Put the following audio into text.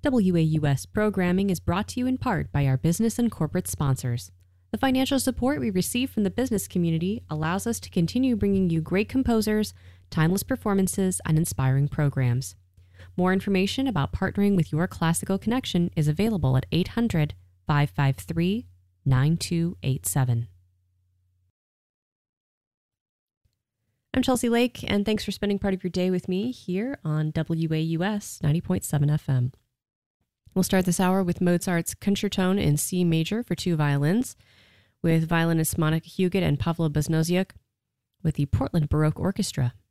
WAUS programming is brought to you in part by our business and corporate sponsors. The financial support we receive from the business community allows us to continue bringing you great composers, timeless performances, and inspiring programs. More information about partnering with your classical connection is available at 800-553-9287. I'm Chelsea Lake, and thanks for spending part of your day with me here on WAUS 90.7 FM. We'll start this hour with Mozart's Concertone in C major for two violins, with violinists Monica Huguet and Pavlo Beznoziuk, with the Portland Baroque Orchestra.